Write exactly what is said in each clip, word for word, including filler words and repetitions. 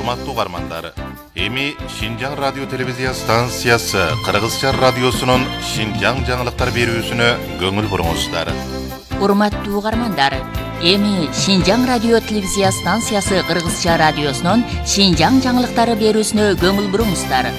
Урматтуу угармандар, эми Шинжаң радио телевизия станциясы Кыргызча радиосунун Шинжаң жаңылыктар берүүсүнө көңүл буруңуздар. Урматтуу угармандар, эми Шинжаң радио телевизия станциясы Кыргызча радиосунун Шинжаң жаңылыктары берүүсүнө көңүл буруңуздар.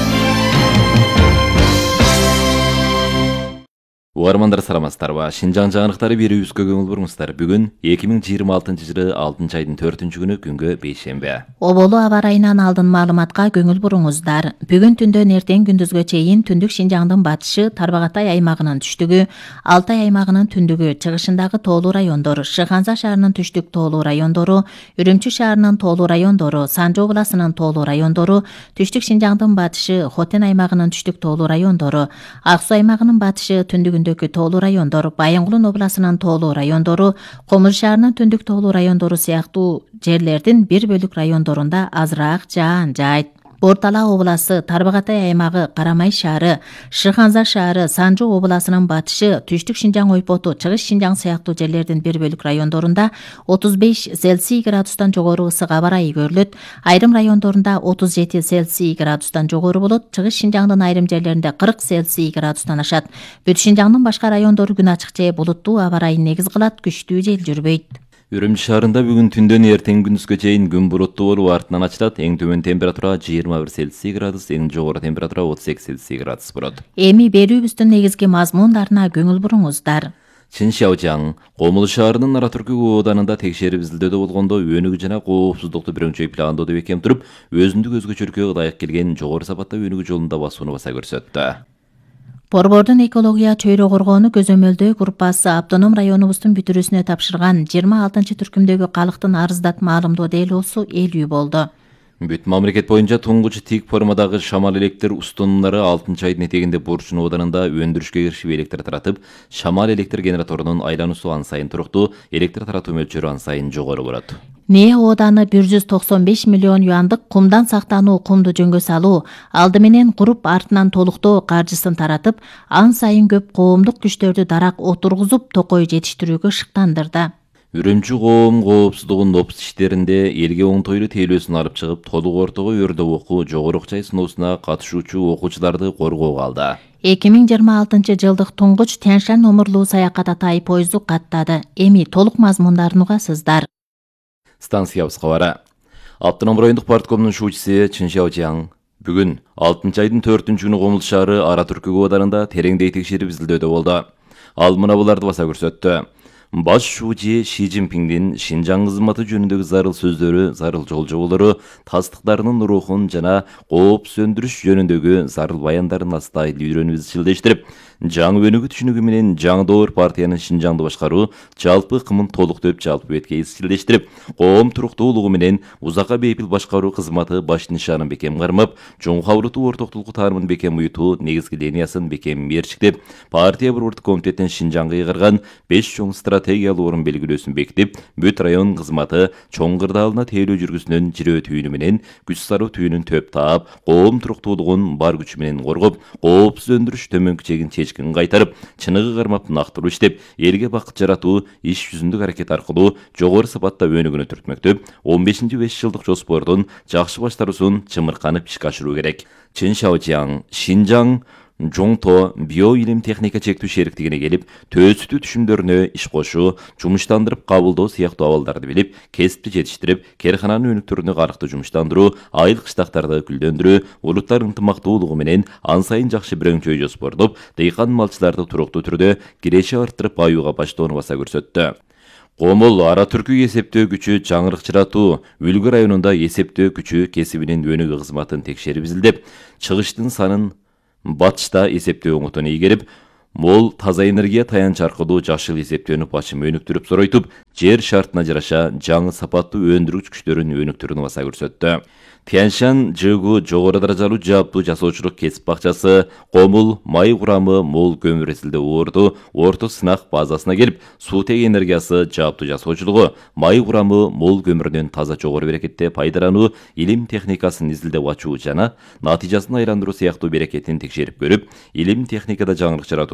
Угармандар саламатсыздарбы? Шинжаң жаңылыктары берүүбүзгө көңүл буруңуздар. Бүгүн эки миң жыйырма алтынчы жылы алтынчы айдын төртүнчү күнү күнгө бейшембе. Оболу аба ырайынан алдын маалыматка көңүл буруңуздар. Бүгүн түндөн эртең күндүзгө чейин түндүк Шинжаңдын батышы, Тарбағатай аймагынын түштүгү, Алтай аймагынын түндүгү, чыгышындагы тоолуу райондор, Шыханза шаарынын түштүк тоолуу райондору, Үрүмчү шаарынын тоолуу райондору, Санжы областынын тоолуу райондору, түштүк Шинжаңдын батышы, Хотен аймагынын түштүк тоолуу райондору, Ак Суу аймагынын батышы, түндүгүндө тоолуу райондор, Байынгулун областынын тоолуу райондору, Комуз шаарынын түндүк тоолуу райондору сыяктуу жерлердин бир бөлүк райондорунда азыраак жаан жаайт. Бортала обласы, Тарбағатай аймагы, Карамай шаары, Шыханза шаары, Санжы областынын батышы, түштүк Шинжаң ойпоту, Чыгыш Шинжаң сыяктуу жерлердин бир бөлүк райондорунда отуз беш Цельсий градустан жогору ысык аба ырайы көрүлөт. Айрым райондорунда отуз жети Цельсий градустан жогору болот. Чыгыш Шинжаңдын айрым жерлеринде кырк Цельсий градустан ашат. Бүт Шинжаңдын башка райондору күн ачык же булуттуу аба ырайын негиз кылат, күчтүү жел жүрбөйт. Үрүмчү шаарында бүгүн түндөн эртең күндүзгө чейин күн булуттуу болуп, артынан ачылат. Эң төмөн температура жыйырма бир Цельсий градус, эң жогору температура отуз эки Цельсий градус болот. Эми берүүбүздүн негизги мазмундарына көңүл буруңуздар. Чыншаужаң, Комул шаарынын Ара Түркү ооданында текшерип изилдөөдө болгондо өнүгүү жана коопсуздукту бирөңчөй пландоодо бекем туруп, өзүндүк өзгөчөлүккө ылайык келген жогору сапатта өнүгүү жолунда басууну баса көрсөттү. Борбордун экология чөйрө коргоону көзөмөлдөө группасы автоном районубуздун бүтүрүүсүнө тапшырган жыйырма алтынчы түркүмдөгү калктын арыздат маалымдоо делоосу эл үй болду. Бүт мамлекет боюнча туңгуч тик формадагы шамал электр устунумдары алтынчы айдын этегинде Бурчун ооданында өндүрүшкө киришип электр таратып, шамал электр генераторунун айлануусу ан сайын туруктуу, электр таратуу мөлчөрү ан сайын жогору болот. Нээ ооданы бир жүз токсон беш миллион юандык кумдан сактануу кумду жөнгө салуу, алды менен куруп артынан толуктоо каржысын таратып, ан сайын көп коомдук күчтөрдү дарак отургузуп, токой жетиштирүүгө шыктандырды. Үрүмчү коом коопсуздугунун опус иштеринде элге оңтойлуу тейлөөсүн алып чыгып, толук ортого өрдөп окуу, жогору окчай сыноосуна катышуучу окуучуларды коргоого алды. эки миң жыйырма алтынчы жылдык туңгуч Тянь-Шань номурлуу саякат атай поезду каттады. Эми толук мазмундарын угасыздар. Станциябыз кабары. Автоном райондук парткомдун шуучусу Чыншаужаң бүгүн алтынчы айдын төртүнчү күнү Комул шаары Ара Түркү ооданында тереңдей текшерип изилдөөдө болду. Ал мына буларды баса көрсөттү. Баш шуучу Ши Цзиньпиңдин Шинжаң кызматы жөнүндөгү зарыл сөздөрү, зарыл жолжоболору, тастыктарынын рухун жана кооп сөндүрүш жөнүндөгү зарыл баяндарын астайыл үйрөнүп изчилдештирип, жаңы өнүгүү түшүнүгү менен жаңы доор партиянын Шинжаңды башкаруу жалпы кымын толуктоп жалпы бетке изчилдештирип, коом туруктуулугу менен узакка бейпил башкаруу кызматы баш нишанын бекем кармап, чоң кабылдуу ортоктулук таарымын бекем уютуу негизги линиясын бекем мерчиктеп, партия борбордук комитеттин Шинжаңга ыйгарган беш чоң стратегиялуу орун белгилөөсүн бекитип, бүт район кызматы чоң кырдаалына тейлөө жүргүсүнөн жирөө түйүнү менен күч саруу түйүнүн төп таап, коом туруктуулугун бар күчү менен коргоп, коопсуз өндүрүш төмөнкү чегин чечкин кайтарып, чыныгы кармап нактыруу иштеп, элге бакыт жаратуу иш жүзүндүк аракет аркылуу жогору сапатта өнүгүүнү түртмөктөп, он бешинчи беш жылдык жоспордун жакшы баштаруусун чымырканып ишке ашыруу керек. Чыншаужаң, Шинжаң жоңто био илим техника чектүү шериктигине келип, төөсүтүү түшүмдөрүнө иш кошуу, жумуштандырып кабылдоо сыяктуу абалдарды билип, кесипти жетиштирип, керкананын өнүктөрүнө карыкты жумуштандыруу, айыл кыштактарды гүлдөндүрүү, улуттар ынтымактуулугу менен ан сайын жакшы бирөңчөй жоспордоп, дыйкан малчыларды туруктуу түрдө киреше арттырып баюуга баштоону баса көрсөттү. Комул Ара Түркү эсептөө күчү жаңырыкчыратуу, Үлгү районунда эсептөө күчү кесибинин өнүгүү кызматын текшерип изилдеп, чыгыштын санын батышта эсептөө оңотуна ийгерип, мол таза энергия таянч аркылуу жашыл эсептөөнү башым өнүктүрүп соройтуп, жер шартына жараша жаңы сапаттуу өндүргүч күчтөрүн өнүктүрүүнү баса көрсөттү. Тянь-Шань ЖГУ жогору даражалуу жааптуу жасоочулук кесип бакчасы Комул май курамы мол көмүр эсилде уурду орто сынак базасына келип, суутек энергиясы жааптуу жасоочулугу, май курамы мол көмүрүнөн таза жогору берекетте пайдалануу, илим техникасын изилдеп ачуу жана натыйжасын айландыруу сыяктуу берекетин текшерип көрүп, илим техникада жаңырык жаратуу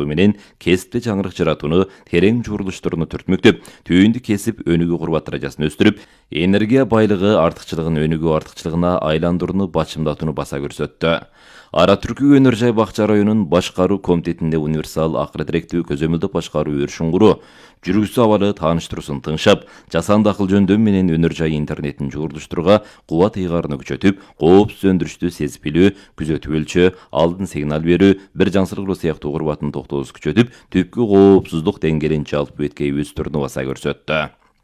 менен кесипте жаңырык жаратууну, терең журулуштарына түртмөктөп, түйүндү кесип өнүгүү курбат даражасын өстүрүп, энергия байлыгы артыкчылыгын өнүгүү артыкчылыгына айландырууну бачымдатууну баса көрсөттү. Ара Түркү өнөр жай бакча районунун башкаруу комитетинде универсал акыры директүү көзөмөлдү башкаруу өршүн куруу, жүргүзүү абалы тааныштыруусун тыңшап, жасанды акыл жөндөм менен өнөр жай интернетин жуурулуштурууга кубат ыйгарын күчөтүп, коопсуз өндүрүштү сезип билүү, күзөтүп өлчөө, алдын сигнал берүү, бир жансыргылоо сыяктуу курбатын токтоосу күчөтүп, түпкү коопсуздук деңгээлин жалпы беткей өстүрүүнү баса көрсөттү.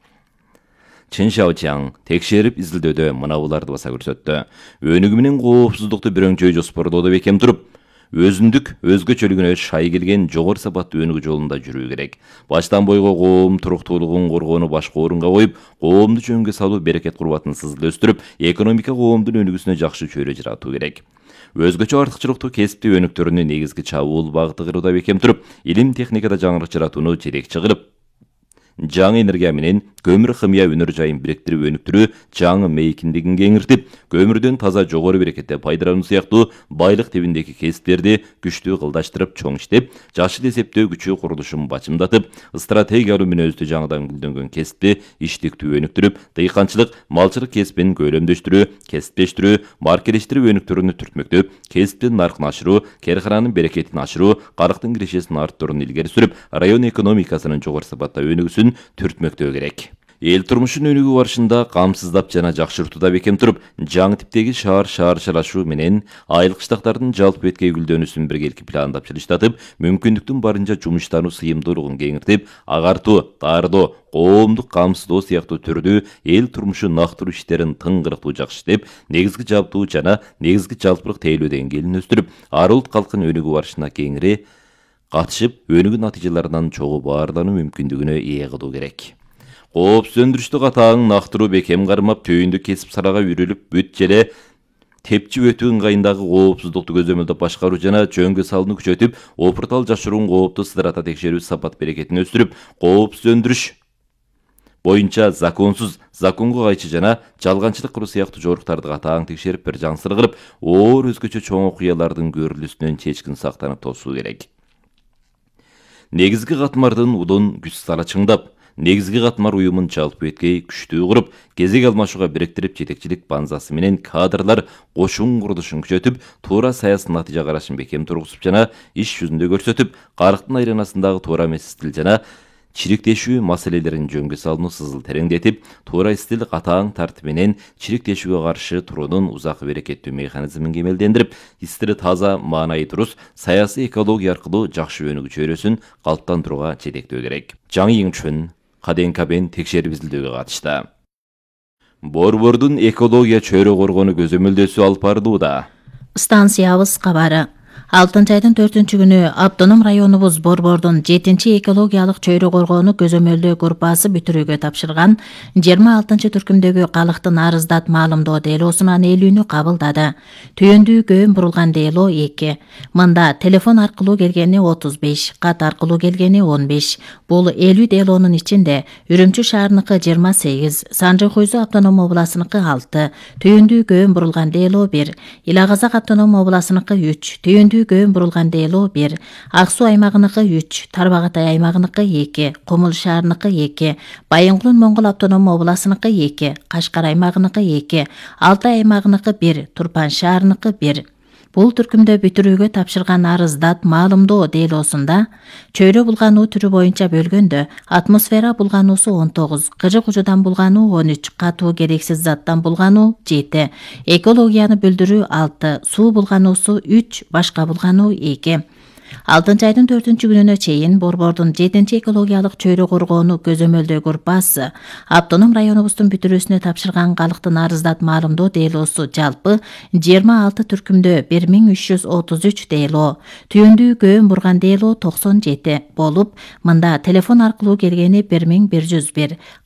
Чын Шаочаң текшерип изилдөөдө мына буларды баса көрсөттү. Өнүгүү менен коопсуздукту бирөңчөй жоспордоодо бекем туруп, өзүндүк өзгөчөлүгүнө шай келген жогору сапаттуу өнүгүү жолунда жүрүү керек. Баштан бойго коом туруктуулугун коргоону башкы орунга коюп, коомду жөнгө салуу берекет курбатын сызыл өстүрүп, экономика коомдун өнүгүүсүнө жакшы чөйрө жаратуу керек. Өзгөчө артыкчылыктуу кесипти өнүктөрүнүн негизги чабуул багыты кырууда бекем туруп, илим техникада жаңырык жаратууну жетекчи кылып, жаңы энергия менен көмүр химия өнөр жайын бириктирип өнүктүрүү, жаңы мейкиндигин кеңиртип, көмүрдөн таза жогору берекетте пайдалануу сыяктуу байлык тебиндеги кесиптерди күчтүү кылдаштырып чоң иштеп, жашыл эсептөө күчү курулушун бачымдатып, стратегиялуу мүнөздүү жаңыдан гүлдөнгөн кесипти иштиктүү өнүктүрүп, дыйканчылык, малчылык кесипин көлөмдөштүрүү, кесиптештирүү, маркелештирип өнүктөрүнү түртмөктөп, кесиптин наркын ашыруу, керкананын берекетин ашыруу, карыктын кирешесин арттырууну илгери сүрүп, район экономикасынын жогору сапатта өнүгүүсүн түртмөктөө керек. Эл турмушун өнүгүү барышында камсыздап жана жакшыртууда бекем туруп, жаңы типтеги шаар шаарчылашуу менен айыл кыштактардын жалпы беткей гүлдөнүүсүн биргеликти пландап жылыштатып, мүмкүндүктүн барынча жумуштануу сыйымдуулугун кеңиртип, агартуу, дардоо, коомдук камсыздоо сыяктуу түрдүү эл турмушу нактыруу иштерин тыңгырыктуу жакшы иштеп, негизги жабдуу жана негизги жалпылык тейлөө деңгээлин өстүрүп, ар улут калктын өнүгүү барышына кеңири катышып, өнүгүү натыйжаларынан чогуу баарлануу мүмкүндүгүнө ээ кылуу керек. Коопсуз өндүрүштү катаң нактыруу бекем кармап, түйүндү кесип сарага үрүлүп бүт желе тепчи өтүү ыңгайындагы коопсуздукту көзөмөлдөп башкаруу жана жөнгө салууну күчөтүп, опуртал жашыруун коопту сыдырата текшерүү сапат берекетин өстүрүп, коопсуз өндүрүш боюнча законсуз, законго кайчы жана жалганчылык кылуу сыяктуу жоруктарды катаң текшерип, бир жансыр кылып, оор өзгөчө чоң окуялардын көрүлүүсүнөн чечкин сактанып тосуу керек. Негизги катмардын удун күч сала чыңдап, негизги катмар уюмун жалпы беткей күчтүү куруп, кезек алмашууга бириктирип, жетекчилик базасы менен кадрлар кошун курулушун күчөтүп, туура саясий натыйжа карашын бекем тургузуп жана иш жүзүндө көрсөтүп, карыктын айланасындагы туура эмес стил жана чириктешүү маселелерин жөнгө салууну сызыл тереңдетип, туура стил катаң тартип менен чириктешүүгө каршы туруунун узак берекеттүү механизмин кемелдендирип, стили таза, маанайы туруз, саясий экология аркылуу жакшы өнүгүү чөйрөсүн калыптандырууга жетектөө керек. Жаңы Йыңчүн Каденкабен текшерип изилдөөгө катышты. Борбордун экология чөйрө коргону көзөмөлдөөсү алып барылууда. Станциябыз кабары. алтынчы айдын төртүнчү күнү Автоном районубуз Борбордун жетинчи экологиялык чөйрө коргоону көзөмөлдөө группасы бүтүрүүгө тапшырган жыйырма алтынчы түркүмдөгү калктын арыздат маалымдоо делоосунан элүүнү кабылдады. Түйүндүү көөн бурулган дело эки. Мында телефон аркылуу келгени отуз беш, кат аркылуу келгени он беш. Бул элүү делоонун ичинде Үрүмчү шаарыныкы жыйырма сегиз, Санжы Куйзу автоном обласыныкы алты, түйүндүү көөн бурулган дело бир, Ила Казак автоном обласыныкы үч, түйүндүү көөн бурулган дело бир, Ак Суу аймагыныкы үч, Тарбагатай аймагыныкы эки, Кумул шаарыныкы эки, Байынгулун Моңгол автоном обласыныкы эки, Кашкар аймагыныкы эки, Алтай аймагыныкы бир, Турпан шаарыныкы бир. Бул түркүмдө бүтүрүүгө тапшырган арыздат маалымдоо делоосунда чөйрө булгануу түрү боюнча бөлгөндө атмосфера булгануусу он тогуз, кыжык ужудан булгануу он үч, катуу керексиз заттан булгануу жети, экологияны бүлдүрүү алты, суу булгануусу үч, башка булгануу эки. алтынчы айдын төртүнчү күнүнө чейин Борбордун жетинчи экологиялык чөйрө коргоону көзөмөлдөө группасы Автоном районубуздун бүтүрүүсүнө тапшырган калктын арыздат маалымдоо делоосу жалпы жыйырма алты түркүмдө бир миң үч жүз отуз үч дело, түйүндүү көөн бурган дело токсон жети болуп, мында телефон аркылуу келгени бир миң бир жүз бир,